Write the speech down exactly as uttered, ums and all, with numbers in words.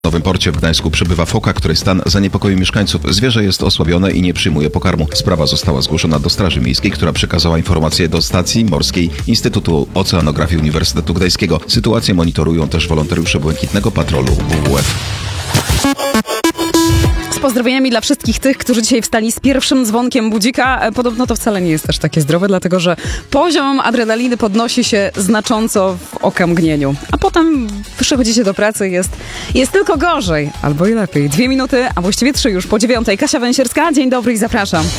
W Nowym Porcie w Gdańsku przebywa foka, której stan zaniepokoi mieszkańców. Zwierzę jest osłabione i nie przyjmuje pokarmu. Sprawa została zgłoszona do Straży Miejskiej, która przekazała informację do stacji morskiej Instytutu Oceanografii Uniwersytetu Gdańskiego. Sytuację monitorują też wolontariusze Błękitnego Patrolu W W F. Z pozdrowieniami dla wszystkich tych, którzy dzisiaj wstali z pierwszym dzwonkiem budzika. Podobno to wcale nie jest też takie zdrowe, dlatego że poziom adrenaliny podnosi się znacząco w okamgnieniu. A potem przychodzicie do pracy i jest, jest tylko gorzej, albo i lepiej. Dwie minuty, a właściwie trzy już po dziewiątej. Kasia Węsierska, dzień dobry i zapraszam.